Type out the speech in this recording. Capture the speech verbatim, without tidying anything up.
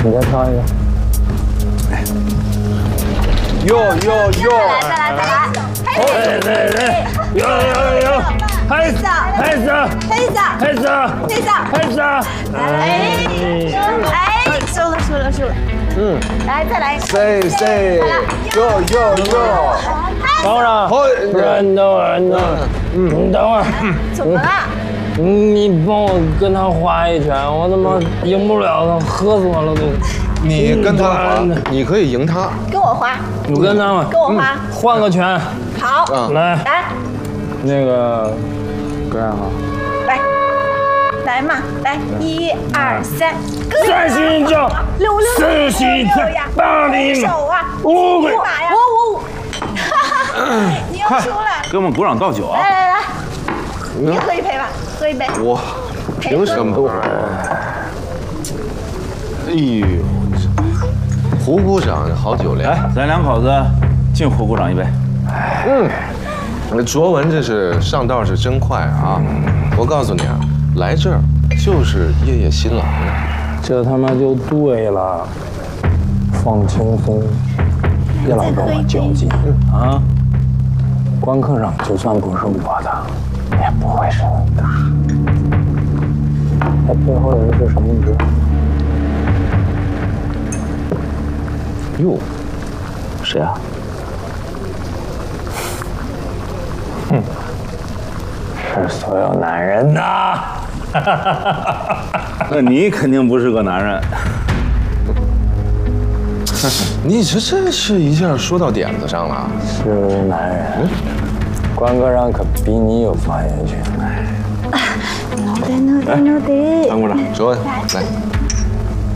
你再挑一个。 哟哟哟！ 再来再来再来！ 对对对，有有有，黑色黑色黑色黑色黑色黑色。 哎哎，输了输了输了。嗯，来再来。 say say，哟哟哟！ 等会儿，不是你等会儿，你等会儿，你等会儿。 怎么了？ 你帮我跟他划一拳，我他妈赢不了他，喝死我了都。 你跟他划，你可以赢他。 跟我划。 你跟他嘛。 跟我划。 换个拳。 好。 来来。 那个，哥呀哈。 来。来嘛，来，一二三， 三十九， 六六四十七，八零， 手啊， 五个， 五马呀，五五五，哈哈，你又输了， 给我们鼓掌倒酒啊！ 来来来，你喝一杯吧，喝一杯。 我凭什么？哎呦，胡鼓掌好酒量。 来，咱两口子敬胡鼓掌一杯。 嗯，卓文这是上道是真快啊！我告诉你啊。来这儿就是夜夜新郎的， 这他妈就对了，放轻松，别老跟我较劲啊！官课上就算不是我的，也不会是你的。他背后人是什么你知道吗？ 哟， 谁啊？ 哼，是所有男人的。 那你肯定不是个男人。 你这这是一下说到点子上了。 是男人，关哥让可比你有发言权。 no de no de no de。 当鼓掌，卓文来。